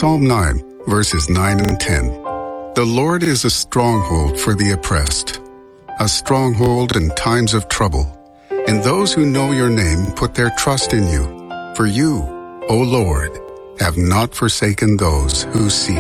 Psalm 9, verses 9 and 10. The Lord is a stronghold for the oppressed, a stronghold in times of trouble. And those who know your name put their trust in you. For you, O Lord, have not forsaken those who seek